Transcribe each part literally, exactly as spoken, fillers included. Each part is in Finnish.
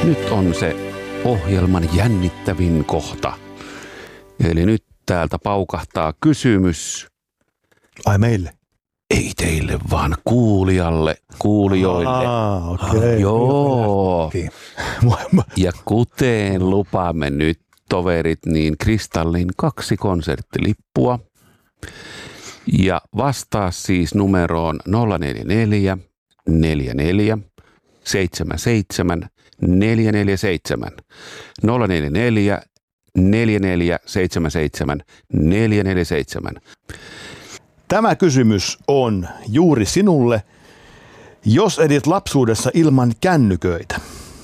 Nyt on se ohjelman jännittävin kohta. Eli nyt täältä paukahtaa kysymys. Ai meille? Ei teille, vaan kuulijalle, kuulijoille. Ah, okei. Okay. Ah, joo. Ja kuten lupaamme nyt, toverit, niin Kristallin kaksi konserttilippua. Ja vastaa siis numeroon nolla neljä neljä neljä neljä seitsemän seitsemän neljä neljä seitsemän nolla neljä neljä neljä neljä seitsemän seitsemän neljä neljä seitsemän. Tämä kysymys on juuri sinulle, jos edit lapsuudessa ilman kännyköitä.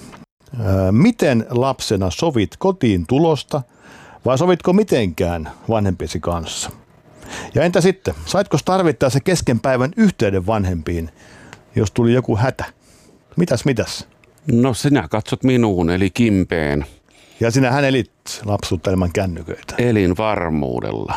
Miten lapsena sovit kotiin tulosta vai sovitko mitenkään vanhempiesi kanssa? Ja entä sitten, saitko tarvittaessa kesken päivän yhteyden vanhempiin, jos tuli joku hätä? Mitäs, mitäs? No sinä katsot minuun, eli Kimpeen. Ja sinähän elit lapsuutta ilman kännyköitä. Elin varmuudella.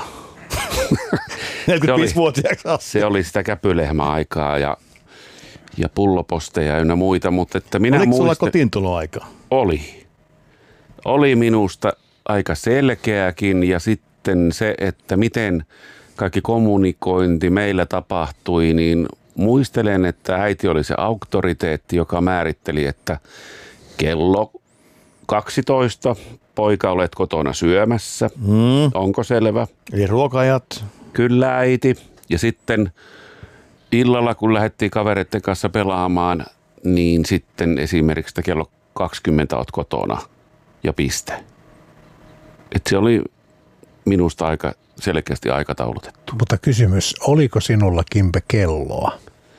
neljäkymmentäviisivuotiaaksi asti. Se oli sitä käpylehmäaikaa ja, ja pulloposteja ynnä muita, mutta että minä Oliko sulla muistan... kotiintuloaika? Oli. Oli minusta aika selkeäkin ja sitten se, että miten kaikki kommunikointi meillä tapahtui, niin muistelen, että äiti oli se auktoriteetti, joka määritteli, että kello kaksitoista, poika, olet kotona syömässä. Mm. Onko selvä? Eli ruoka-ajat. Kyllä, äiti. Ja sitten illalla, kun lähdettiin kavereiden kanssa pelaamaan, niin sitten esimerkiksi että kello kaksikymmentä olet kotona ja piste. Että se oli minusta aika selkeästi aikataulutettu. Mutta kysymys, oliko sinulla, Kimpe, kelloa?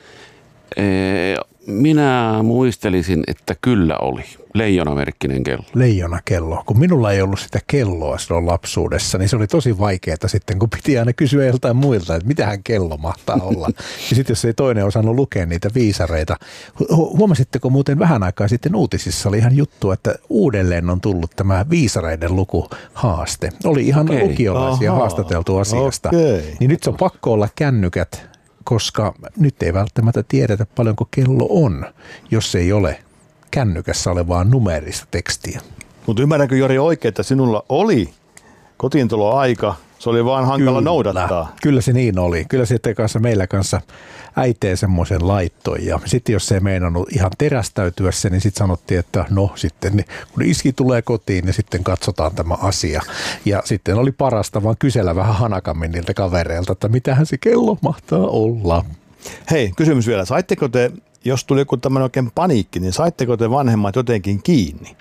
Ee, minä muistelisin, että kyllä oli. Leijonamerkkinen kello. Leijonakello. Kun minulla ei ollut sitä kelloa silloin lapsuudessa, niin se oli tosi vaikeaa sitten, kun piti aina kysyä joltain muilta, että mitähän kello mahtaa olla. Ja sitten jos ei toinen osannut lukea niitä viisareita. Huomasitteko muuten vähän aikaa sitten uutisissa oli ihan juttu, että uudelleen on tullut tämä viisareiden lukuhaaste. Oli ihan okay. lukiolaisia Aha. haastateltu asiasta. Okay. Niin nyt se on pakko olla kännykät, koska nyt ei välttämättä tiedetä paljonko kello on, jos ei ole kännykässä olevaa numeerista tekstiä. Mutta ymmärränkö, Jori, oikein, että sinulla oli kotiintuloaika, se oli vaan hankala Kyllä. noudattaa? Kyllä se niin oli. Kyllä sitten kanssa meillä kanssa äiteen semmoisen laittoi. Ja sitten jos se ei meinannut ihan terästäytyä se, niin sitten sanottiin, että no sitten niin, kun iski tulee kotiin, niin sitten katsotaan tämä asia. Ja sitten oli parasta vaan kysellä vähän hanakammin niiltä kavereilta, että mitähän se kello mahtaa olla. Hei, kysymys vielä. Saitteko te, jos tuli joku tämmöinen oikein paniikki, niin saitteko te vanhemmat jotenkin kiinni?